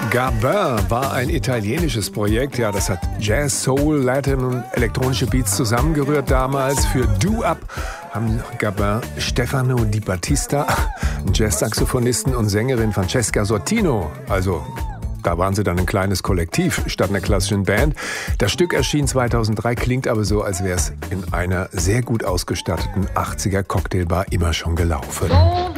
Gabin war ein italienisches Projekt. Ja, das hat Jazz, Soul, Latin und elektronische Beats zusammengerührt damals. Für Do Up haben Gabin Stefano Di Battista, einen Jazz-Saxophonisten und Sängerin Francesca Sortino. Also da waren sie dann ein kleines Kollektiv statt einer klassischen Band. Das Stück erschien 2003, klingt aber so, als wäre es in einer sehr gut ausgestatteten 80er Cocktailbar immer schon gelaufen.